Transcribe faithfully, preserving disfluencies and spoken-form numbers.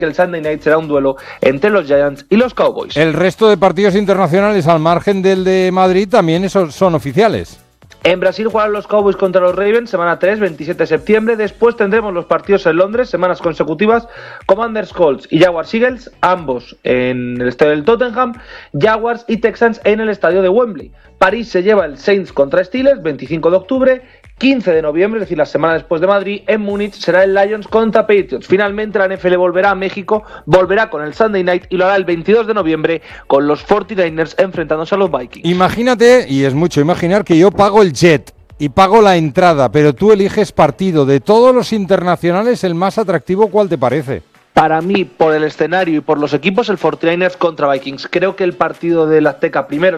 que el Sunday Night será un duelo entre los Giants y los Cowboys. El resto de partidos internacionales, al margen del de Madrid, también esos son oficiales. En Brasil jugarán los Cowboys contra los Ravens, semana tres, veintisiete de septiembre. Después tendremos los partidos en Londres, semanas consecutivas. Commanders Colts y Jaguars Eagles, ambos en el estadio del Tottenham. Jaguars y Texans en el estadio de Wembley. París se lleva el Saints contra Steelers, veinticinco de octubre. quince de noviembre, es decir, la semana después de Madrid, en Múnich será el Lions contra Patriots. Finalmente la N F L volverá a México, volverá con el Sunday Night y lo hará el veintidós de noviembre con los cuarenta y nueve ers enfrentándose a los Vikings. Imagínate, y es mucho imaginar, que yo pago el jet y pago la entrada, pero tú eliges partido. De todos los internacionales, el más atractivo, ¿cuál te parece? Para mí, por el escenario y por los equipos, el cuarenta y nueve ers contra Vikings. Creo que el partido del Azteca primero